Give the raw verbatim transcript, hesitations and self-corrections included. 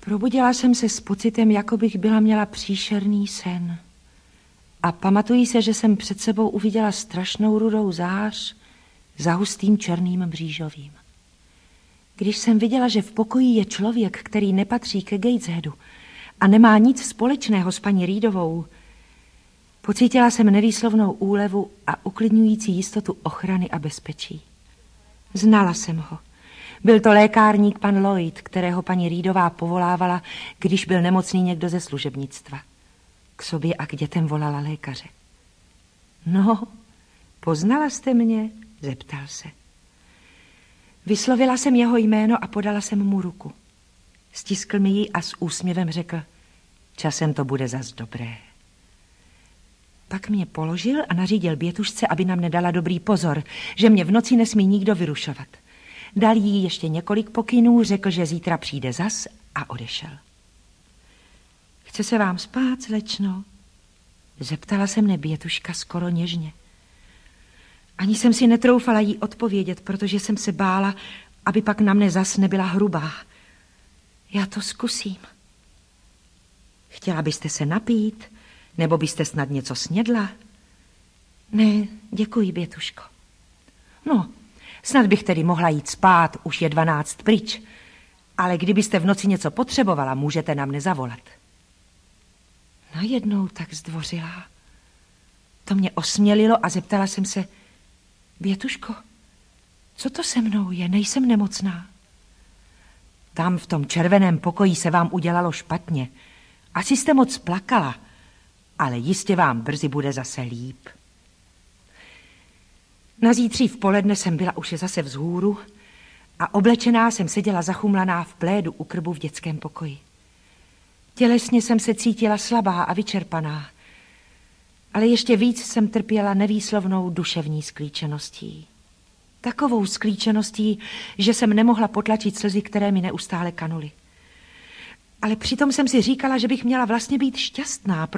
Probudila jsem se s pocitem, jako bych byla měla příšerný sen. A pamatuji se, že jsem před sebou uviděla strašnou rudou zář za hustým černým mřížovým. Když jsem viděla, že v pokoji je člověk, který nepatří ke Gatesheadu a nemá nic společného s paní Reedovou, pocítila jsem nevýslovnou úlevu a uklidňující jistotu ochrany a bezpečí. Znala jsem ho. Byl to lékárník pan Lloyd, kterého paní Reedová povolávala, když byl nemocný někdo ze služebnictva. K sobě a k dětem volala lékaře. No, poznala jste mě? Zeptal se. Vyslovila jsem jeho jméno a podala jsem mu ruku. Stiskl mi ji a s úsměvem řekl, časem to bude zas dobré. Pak mě položil a nařídil bětušce, aby nám nedala dobrý pozor, že mě v noci nesmí nikdo vyrušovat. Dal jí ještě několik pokynů, řekl, že zítra přijde zas a odešel. Chce se vám spát, slečno? Zeptala se mne bětuška skoro něžně. Ani jsem si netroufala jí odpovědět, protože jsem se bála, aby pak na mne zas nebyla hrubá. Já to zkusím. Chtěla byste se napít, nebo byste snad něco snědla? Ne, děkuji, bětuško. No, snad bych tedy mohla jít spát, už je dvanáct pryč, ale kdybyste v noci něco potřebovala, můžete na mne zavolat. Najednou tak zdvořilá. To mě osmělilo a zeptala jsem se, bětuško, co to se mnou je, nejsem nemocná. Tam v tom červeném pokoji se vám udělalo špatně. Asi jste moc plakala, ale jistě vám brzy bude zase líp. Na zítří v poledne jsem byla už zase vzhůru a oblečená jsem seděla zachumlaná v plédu u krbu v dětském pokoji. Tělesně jsem se cítila slabá a vyčerpaná, ale ještě víc jsem trpěla nevýslovnou duševní sklíčeností. Takovou sklíčeností, že jsem nemohla potlačit slzy, které mi neustále kanuly. Ale přitom jsem si říkala, že bych měla vlastně být šťastná,